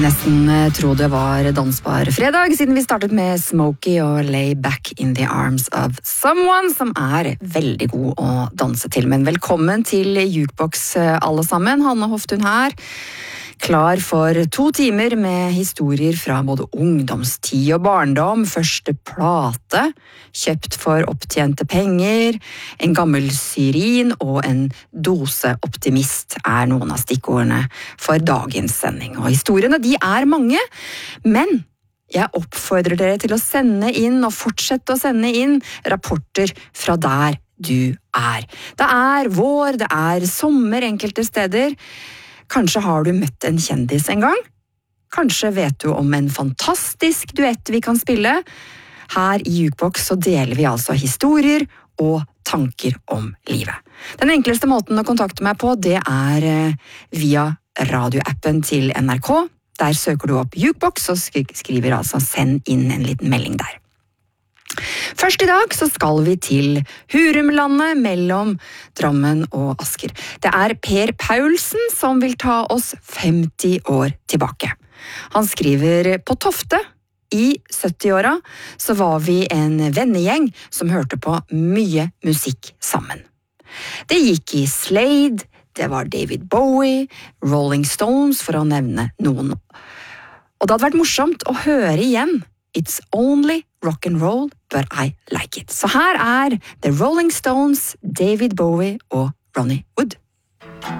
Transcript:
Nesten tro det var dansbar fredag, siden vi startet med Smokey og Lay Back in the Arms of Someone, som veldig god å danse til. Men velkommen til Jukebox alle sammen. Hanne Hoftun her, klar for 2 timer med historier fra både ungdomstid og barndom, første plate, kjøpt for opptjente penger, en gammel syrin og en dose optimist noen av stikkordene for dagens sending. Og historiene de mange, men jeg oppfordrer dere til å sende inn og fortsette å sende inn rapporter fra der du Det vår, det sommer enkelte steder. Kanskje har du møtt en kjendis en gang? Kanskje vet du om en fantastisk duett vi kan spille? Her i Jukebox så deler vi altså historier og tanker om livet. Den enkleste måten å kontakte meg på, det via radioappen til NRK. Der søker du opp Jukebox og skriver altså send inn en liten melding der. Først i dag så skal vi til Hurumlandet mellom Drammen og Asker. Det Per Paulsen som vil ta oss 50 år tilbake. Han skriver på Tofte. I 70-åra så var vi en vennegjeng som hørte på mye musikk sammen. Det gikk i Slade, det var David Bowie, Rolling Stones for å nevne noen. Og det hadde vært morsomt å høre igjen It's only rock and roll, but I like it. Så her The Rolling Stones, David Bowie og Ronnie Wood.